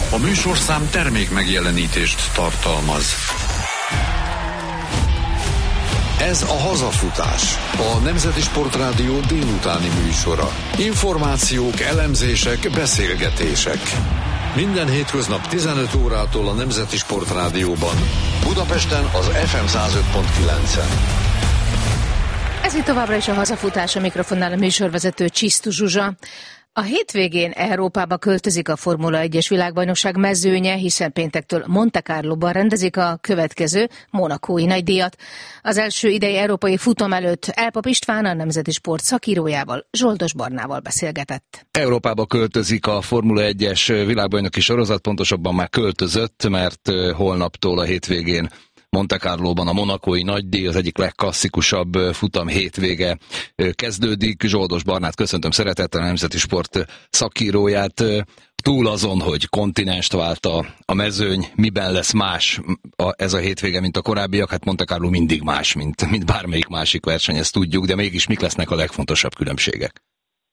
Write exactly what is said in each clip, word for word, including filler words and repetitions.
A műsorszám termék megjelenítést tartalmaz. Ez a Hazafutás, a Nemzeti Sportrádió délutáni műsora. Információk, elemzések, beszélgetések. Minden hétköznap tizenöt órától a Nemzeti Sportrádióban. Budapesten az ef em száz öt pont kilencen. Ez itt továbbra is a Hazafutás, a mikrofonnál a műsorvezető Csisztu Zsuzsa. A hétvégén Európába költözik a Formula egyes világbajnokság mezőnye, hiszen péntektől Monte Carloban rendezik a következő monacói nagydíjat. Az első idei európai futam előtt Elpap István, a Nemzeti Sport szakírójával, Zsoldos Barnával beszélgetett. Európába költözik a Formula egyes világbajnoki sorozat, pontosabban már költözött, mert holnaptól a hétvégén Monte Carloban a monacói nagydíj, az egyik legklasszikusabb futam hétvége kezdődik. Zsoldos Barnát köszöntöm szeretettel, a Nemzeti Sport szakíróját. Túl azon, hogy kontinenst vált a, a mezőny, miben lesz más a, ez a hétvége, mint a korábbiak? Hát Monte Carlo mindig más, mint, mint bármelyik másik verseny, ezt tudjuk, de mégis mik lesznek a legfontosabb különbségek?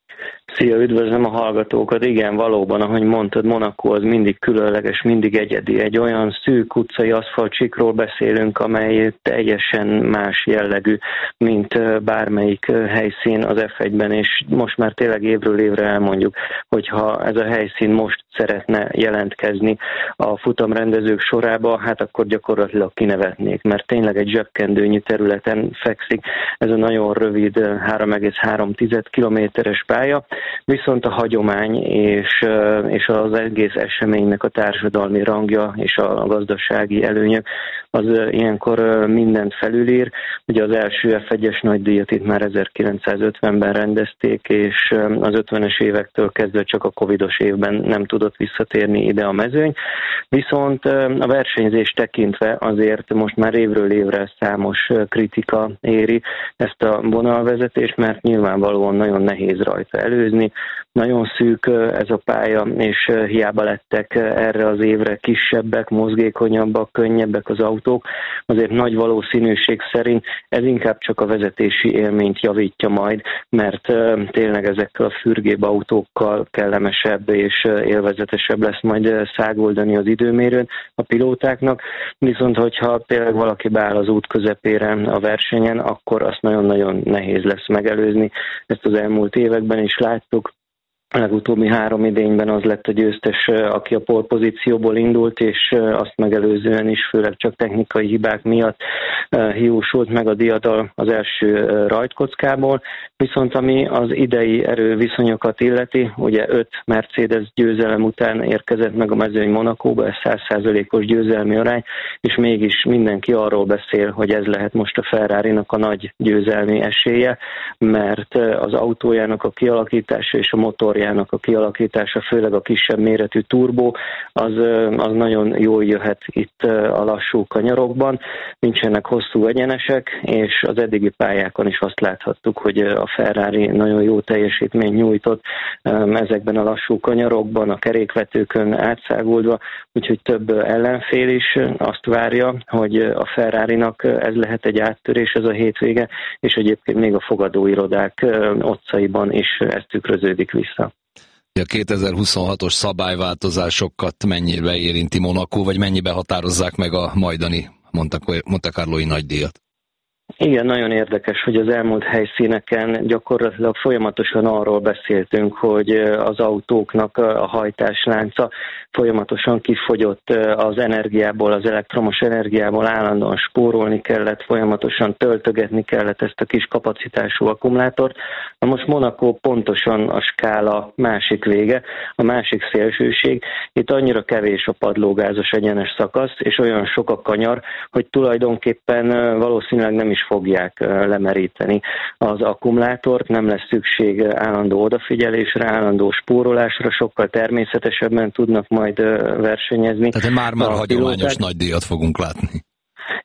Szia, üdvözlöm a hallgatókat. Igen, valóban, ahogy mondtad, Monaco az mindig különleges, mindig egyedi. Egy olyan szűk utcai aszfaltcsikról beszélünk, amely teljesen más jellegű, mint bármelyik helyszín az ef egyben, és most már tényleg évről évre elmondjuk, hogyha ez a helyszín most szeretne jelentkezni a futamrendezők sorába, hát akkor gyakorlatilag kinevetnék, mert tényleg egy zsebkendőnyi területen fekszik ez a nagyon rövid három egész három kilométeres pálya, viszont a hagyomány és, és az egész eseménynek a társadalmi rangja és a gazdasági előnyök az ilyenkor mindent felülír. Ugye az első ef egyes nagydíjat itt már ezerkilencszázötvenben rendezték, és az ötvenes évektől kezdve csak a covidos évben nem tudott visszatérni ide a mezőny. Viszont a versenyzés tekintve azért most már évről évre számos kritika éri ezt a vonalvezetést, mert nyilvánvalóan nagyon nehéz rajta előzni. Nagyon szűk ez a pálya, és hiába lettek erre az évre kisebbek, mozgékonyabbak, könnyebbek az autók, azért nagy valószínűség szerint ez inkább csak a vezetési élményt javítja majd, mert tényleg ezekkel a fürgébb autókkal kellemesebb és élvezetesebb lesz majd száguldani az időmérőn a pilótáknak, viszont hogyha tényleg valaki beáll az út közepére a versenyen, akkor azt nagyon-nagyon nehéz lesz megelőzni. Ezt az elmúlt években is láttuk. A legutóbbi három idényben az lett a győztes, aki a pole pozícióból indult, és azt megelőzően is, főleg csak technikai hibák miatt hiúsult meg a diadal az első rajtkockából. Viszont ami az idei erőviszonyokat illeti, ugye öt Mercedes győzelem után érkezett meg a mezőny Monacóba, ez száz százalékos győzelmi arány, és mégis mindenki arról beszél, hogy ez lehet most a Ferrarinak a nagy győzelmi esélye, mert az autójának a kialakítása és a motor a kialakítása, főleg a kisebb méretű turbó, az, az nagyon jól jöhet itt a lassú kanyarokban. Nincsenek hosszú egyenesek, és az eddigi pályákon is azt láthattuk, hogy a Ferrari nagyon jó teljesítményt nyújtott ezekben a lassú kanyarokban, a kerékvetőkön átszáguldva, úgyhogy több ellenfél is azt várja, hogy a Ferrarinak ez lehet egy áttörés ez a hétvége, és egyébként még a fogadóirodák otcaiban is ez tükröződik vissza. A kétezer-huszonhatos szabályváltozásokat mennyibe érinti Monaco, vagy mennyibe határozzák meg a majdani Monte Carlói nagydíjat? Igen, nagyon érdekes, hogy az elmúlt helyszíneken gyakorlatilag folyamatosan arról beszéltünk, hogy az autóknak a hajtáslánca folyamatosan kifogyott az energiából, az elektromos energiából, állandóan spórolni kellett, folyamatosan töltögetni kellett ezt a kis kapacitású akkumulátort. Na most Monaco pontosan a skála másik vége, a másik szélsőség. Itt annyira kevés a padlógázos egyenes szakasz, és olyan sok a kanyar, hogy tulajdonképpen valószínűleg nem is fogják lemeríteni az akkumulátort, nem lesz szükség állandó odafigyelésre, állandó spórolásra, sokkal természetesebben tudnak majd versenyezni. Tehát már-már hagyományos nagydíjat fogunk látni.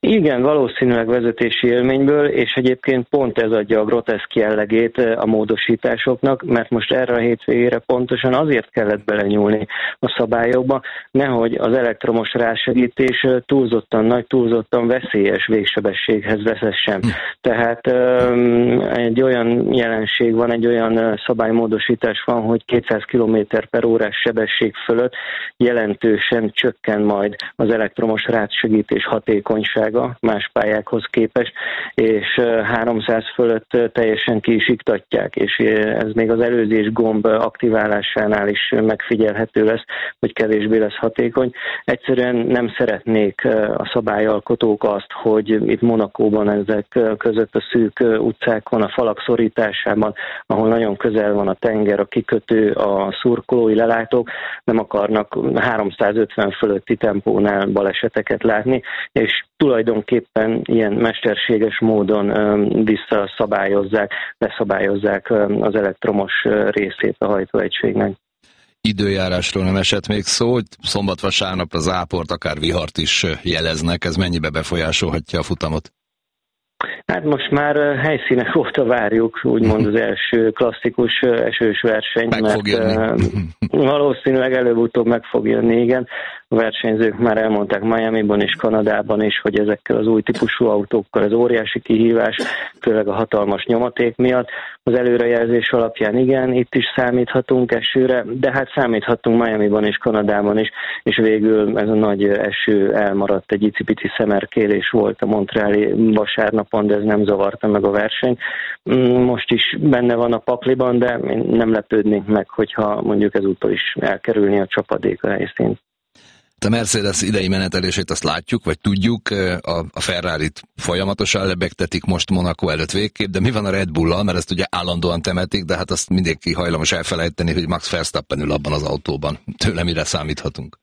Igen, valószínűleg vezetési élményből, és egyébként pont ez adja a groteszk jellegét a módosításoknak, mert most erre a hétvégére pontosan azért kellett belenyúlni a szabályokba, nehogy az elektromos rásegítés túlzottan nagy, túlzottan veszélyes végsebességhez vezessen. Hm. Tehát egy olyan jelenség van, egy olyan szabálymódosítás van, hogy kétszáz kilométer per órás sebesség fölött jelentősen csökken majd az elektromos rásegítés hatékonysága más pályákhoz képest, és háromszáz fölött teljesen ki is iktatják, és ez még az előzés gomb aktiválásánál is megfigyelhető lesz, hogy kevésbé lesz hatékony. Egyszerűen nem szeretnék a szabályalkotók azt, hogy itt Monacóban ezek között a szűk utcákon, a falak szorításában, ahol nagyon közel van a tenger, a kikötő, a szurkolói lelátók, nem akarnak háromszázötven fölötti tempónál baleseteket látni, és tulajdonképpen ilyen mesterséges módon visszaszabályozzák, leszabályozzák az elektromos részét a hajtóegységnek. Időjárásról nem esett még szó, hogy szombat-vasárnap a záport, akár vihart is jeleznek, ez mennyibe befolyásolhatja a futamot? Hát most már helyszínek óta várjuk, úgymond az első klasszikus esős verseny, meg mert fog jönni. Valószínűleg előbb-utóbb meg fog jönni, igen. A versenyzők már elmondták Miamiban és Kanadában is, hogy ezekkel az új típusú autókkal ez óriási kihívás, főleg a hatalmas nyomaték miatt. Az előrejelzés alapján igen, itt is számíthatunk esőre, de hát számíthatunk Miamiban és Kanadában is, és végül ez a nagy eső elmaradt, egy icipici szemerkélés volt a montreali vasárnapon, de ez nem zavarta meg a versenyt. Most is benne van a pakliban, de én nem lepődnék meg, hogyha mondjuk ezúttal is elkerülni a csapadék a helyszínt. A Mercedes idei menetelését azt látjuk, vagy tudjuk, a, a Ferrarit folyamatosan lebegtetik most Monaco előtt végképp, de mi van a Red Bull-al, mert ezt ugye állandóan temetik, de hát azt mindenki hajlamos elfelejteni, hogy Max Verstappen ül abban az autóban. Tőle mire számíthatunk?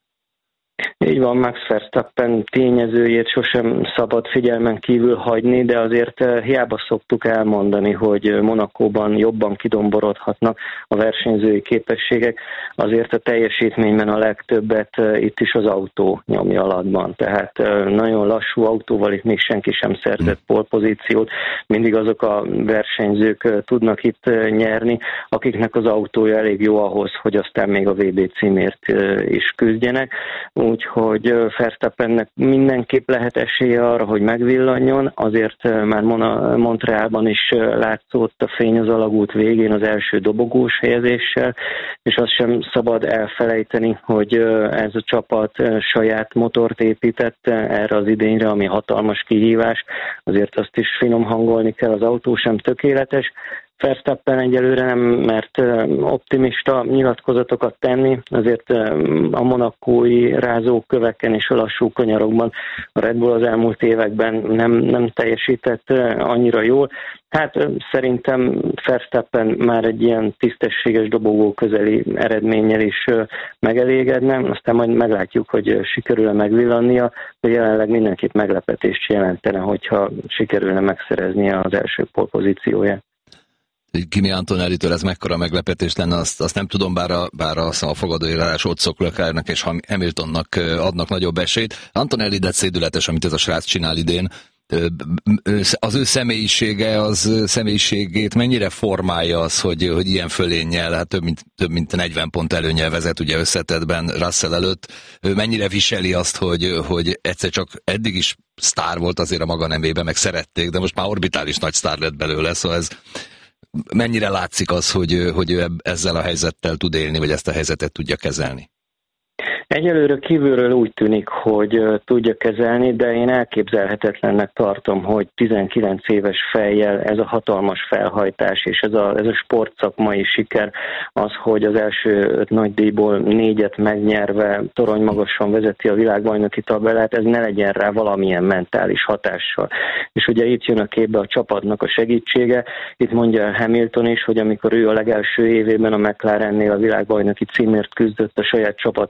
Így van, Max Verstappen tényezőjét sosem szabad figyelmen kívül hagyni, de azért hiába szoktuk elmondani, hogy Monacóban jobban kidomborodhatnak a versenyzői képességek, azért a teljesítményben a legtöbbet itt is az autó nyomja alatban. Tehát nagyon lassú autóval itt még senki sem szerzett polpozíciót, mindig azok a versenyzők tudnak itt nyerni, akiknek az autója elég jó ahhoz, hogy aztán még a vé bé címért is küzdjenek. Úgyhogy Verstappennek mindenképp lehet esélye arra, hogy megvillanjon, azért már Montrealban is látszott a fény az alagút végén az első dobogós helyezéssel, és azt sem szabad elfelejteni, hogy ez a csapat saját motort épített erre az idényre, ami hatalmas kihívás, azért azt is finom hangolni kell, az autó sem tökéletes. Verstappen egyelőre nem mert optimista nyilatkozatokat tenni, azért a monacói rázóköveken és a lassú kanyarokban a Red Bull az elmúlt években nem, nem teljesített annyira jól. Hát szerintem Verstappen már egy ilyen tisztességes dobogó közeli eredménnyel is megelégedne, aztán majd meglátjuk, hogy sikerül-e megvillannia, de jelenleg mindenképp meglepetést jelentene, hogyha sikerülne megszereznie az első polpozícióját. Kimi Antonellitől ez mekkora meglepetés lenne, azt, azt nem tudom, bár a, bár a, a fogadóirálás ott Leclercnek és Hamiltonnak adnak nagyobb esélyt. Antonelli de szédületes, amit ez a srác csinál idén. Az ő személyisége, az személyiségét mennyire formálja az, hogy, hogy ilyen fölénnyel, hát több mint, több mint negyven pont előnnyel vezet ugye összetettben Russell előtt. Mennyire viseli azt, hogy, hogy egyszer csak eddig is sztár volt azért a maga nemében, meg szerették, de most már orbitális nagy sztár lett belőle, szóval ez mennyire látszik az, hogy, hogy ő ezzel a helyzettel tud élni, vagy ezt a helyzetet tudja kezelni? Egyelőre kívülről úgy tűnik, hogy tudja kezelni, de én elképzelhetetlennek tartom, hogy tizenkilenc éves fejjel ez a hatalmas felhajtás és ez a, ez a sportszakmai siker az, hogy az első öt nagydíjból négyet megnyerve torony magasan vezeti a világbajnoki tabellát, ez ne legyen rá valamilyen mentális hatással. És ugye itt jön a képbe a csapatnak a segítsége, itt mondja Hamilton is, hogy amikor ő a legelső évében a McLarennél a világbajnoki címért küzdött a saját csapattárs ellen,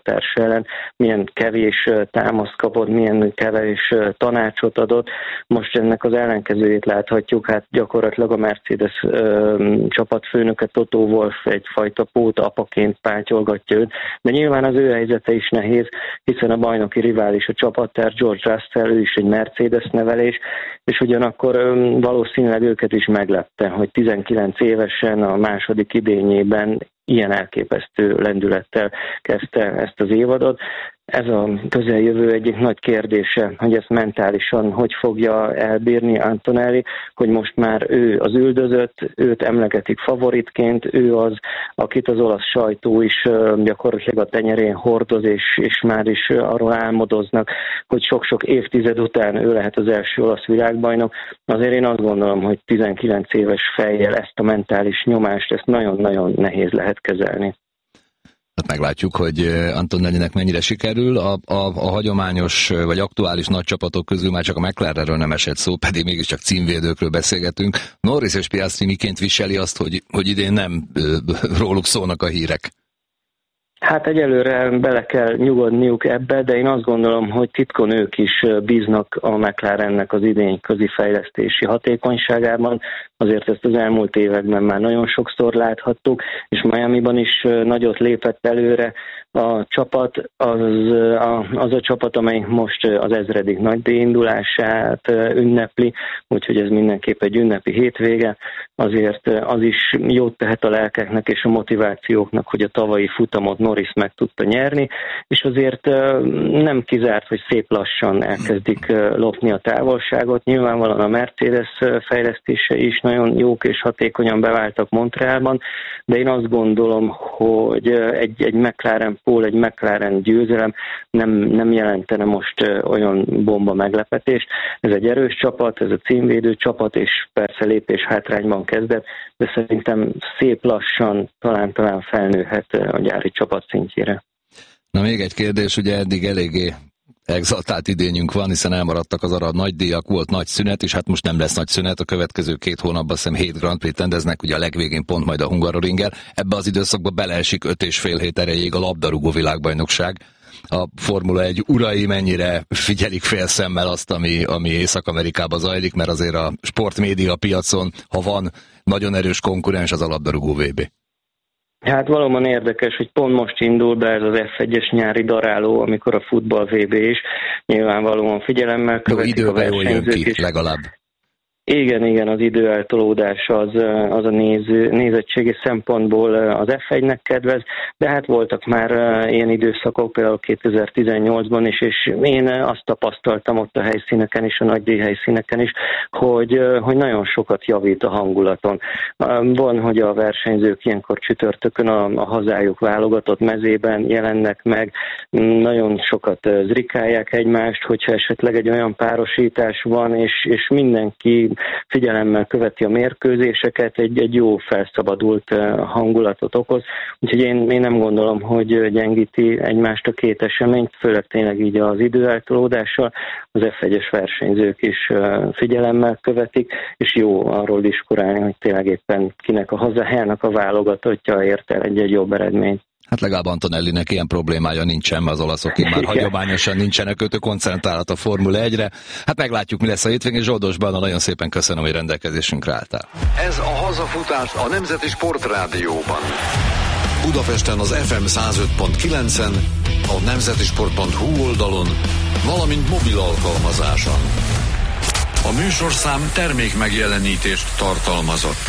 ellen milyen kevés támaszt kapott, milyen kevés tanácsot adott. Most ennek az ellenkezőjét láthatjuk, hát gyakorlatilag a Mercedes ö, csapatfőnöke Toto Wolff egyfajta póta apaként pátyolgatja őt, de nyilván az ő helyzete is nehéz, hiszen a bajnoki rivális a csapattárs George Russell, ő is egy Mercedes nevelés, és ugyanakkor ö, valószínűleg őket is meglepte, hogy tizenkilenc évesen a második idényében ilyen elképesztő lendülettel kezdte ezt az évadot. Ez a közeljövő egyik nagy kérdése, hogy ezt mentálisan hogy fogja elbírni Antonelli, hogy most már ő az üldözött, őt emlegetik favoritként, ő az, akit az olasz sajtó is gyakorlatilag a tenyerén hordoz, és, és már is arról álmodoznak, hogy sok-sok évtized után ő lehet az első olasz világbajnok. Azért én azt gondolom, hogy tizenkilenc éves fejjel ezt a mentális nyomást, ezt nagyon-nagyon nehéz lehet kezelni. Hát meglátjuk, hogy Antonellinek mennyire sikerül. A, a, a hagyományos vagy aktuális nagy csapatok közül már csak a McLarenről nem esett szó, pedig mégiscsak címvédőkről beszélgetünk. Norris és Piastri miként viseli azt, hogy, hogy idén nem róluk szólnak a hírek? Hát egyelőre bele kell nyugodniuk ebbe, de én azt gondolom, hogy titkon ők is bíznak a McLarennek az idény közi fejlesztési hatékonyságában. Azért ezt az elmúlt években már nagyon sokszor láthattuk, és Miamiban is nagyot lépett előre. A csapat az a, az a csapat, amely most az ezredik nagydíj indulását ünnepli, úgyhogy ez mindenképp egy ünnepi hétvége. Azért az is jót tehet a lelkeknek és a motivációknak, hogy a tavalyi futamot Norris meg tudta nyerni, és azért nem kizárt, hogy szép lassan elkezdik lopni a távolságot. Nyilvánvalóan a Mercedes fejlesztése is nagyon jók és hatékonyan beváltak Montrealban, de én azt gondolom, hogy egy, egy McLaren pól, egy McLaren győzelem nem, nem jelentene most olyan bomba meglepetést. Ez egy erős csapat, ez a címvédő csapat, és persze lépés hátrányban kezdett, de szerintem szép lassan talán-talán felnőhet a gyári csapat szintjére. Na még egy kérdés, ugye eddig eléggé exaltált idényünk van, hiszen elmaradtak az arab nagydíjak, volt nagy szünet, és hát most nem lesz nagy szünet, a következő két hónapban azt hiszem hét Grand Prix rendeznek, ugye a legvégén pont majd a Hungaroringen. Ebbe az időszakban beleesik öt és fél hét erejéig a labdarúgó világbajnokság. A Formula egy urai mennyire figyelik félszemmel azt, ami, ami Észak-Amerikában zajlik, mert azért a sportmédia piacon, ha van nagyon erős konkurens, az a labdarúgó vé bé. Hát valóban érdekes, hogy pont most indul be ez az ef egyes nyári daráló, amikor a futball vé bé is nyilvánvalóan figyelemmel követik Jó, a versenyzők is. Legalább. Igen, igen, az időeltolódás az, az a néző, nézettségi szempontból az ef egynek kedvez, de hát voltak már ilyen időszakok, például kétezer-tizennyolcban is, és én azt tapasztaltam ott a helyszíneken is, a nagydíj helyszíneken is, hogy, hogy nagyon sokat javít a hangulaton. Van, hogy a versenyzők ilyenkor csütörtökön a, a hazájuk válogatott mezében jelennek meg, nagyon sokat zrikálják egymást, hogyha esetleg egy olyan párosítás van, és, és mindenki figyelemmel követi a mérkőzéseket, egy, egy jó felszabadult hangulatot okoz. Úgyhogy én, én nem gondolom, hogy gyengíti egymást a két eseményt, főleg tényleg így az időeltolódással. Az ef egyes versenyzők is figyelemmel követik, és jó arról diskurálni, hogy tényleg éppen kinek a hazájának a válogatottja ért el egy-egy jobb eredményt. Hát legalább Antonellinek ilyen problémája nincsen, mert az olaszoké már hagyományosan nincsenek, őt koncentrálat a Formula egyre. Hát meglátjuk, mi lesz a hétvégén. Zsoldos Bálna, nagyon szépen köszönöm, hogy rendelkezésünkre álltál. Ez a hazafutás a Nemzeti Sportrádióban. Budapesten az ef em száz öt pont kilencen, a nemzetisport pont hu oldalon, valamint mobil alkalmazáson. A műsorszám termék megjelenítést tartalmazott.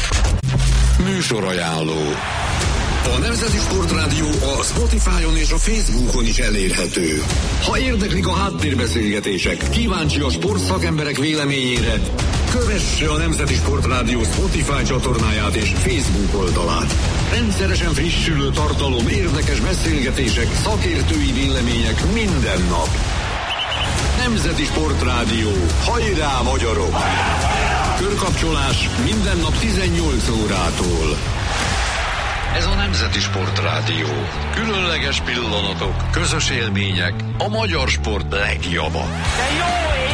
Műsorajánló. A Nemzeti Sportrádió a Spotify-on és a Facebookon is elérhető. Ha érdeklik a háttérbeszélgetések, kíváncsi a sportszakemberek véleményére, kövesse a Nemzeti Sportrádió Spotify csatornáját és Facebook oldalát. Rendszeresen frissülő tartalom, érdekes beszélgetések, szakértői vélemények minden nap. Nemzeti Sportrádió. Hajrá, magyarok! Körkapcsolás minden nap tizennyolc órától. Ez a Nemzeti Sportrádió. Különleges pillanatok, közös élmények, a magyar sport legjava.